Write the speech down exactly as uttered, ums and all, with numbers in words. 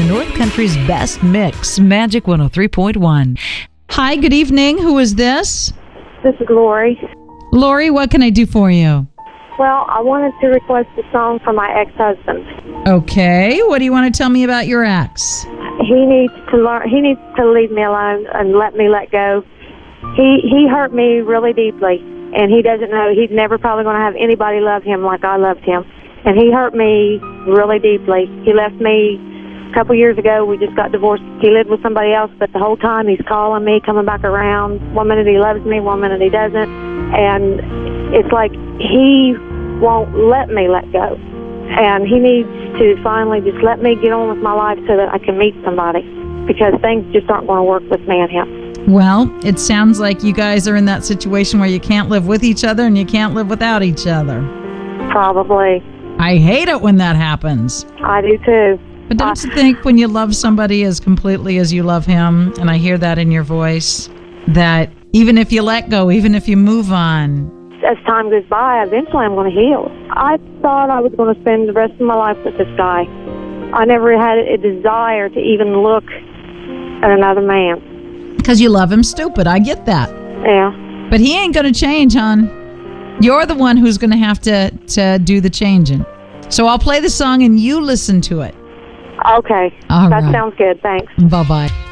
North Country's best mix, Magic one oh three point one. Hi, good evening. Who is this? This is Lori. Lori, what can I do for you? Well, I wanted to request a song for my ex-husband. Okay, what do you want to tell me about your ex? He needs to learn. He needs to leave me alone and let me let go. He he hurt me really deeply, and he doesn't know. He's never probably going to have anybody love him like I loved him. And he hurt me really deeply. He left me a couple years ago. We just got divorced. He lived with somebody else, but the whole time he's calling me, coming back around. One minute he loves me, one minute he doesn't. And it's like he won't let me let go. And he needs to finally just let me get on with my life so that I can meet somebody, because things just aren't going to work with me and him. Well, it sounds like you guys are in that situation where you can't live with each other and you can't live without each other. Probably. I hate it when that happens. I do too. But don't you think when you love somebody as completely as you love him, and I hear that in your voice, that even if you let go, even if you move on, as time goes by, eventually I'm going to heal. I thought I was going to spend the rest of my life with this guy. I never had a desire to even look at another man. Because you love him stupid. I get that. Yeah. But he ain't going to change, hon. You're the one who's going to have to, to do the changing. So I'll play the song and you listen to it. Okay. All that right. sounds good. Thanks. Bye-bye.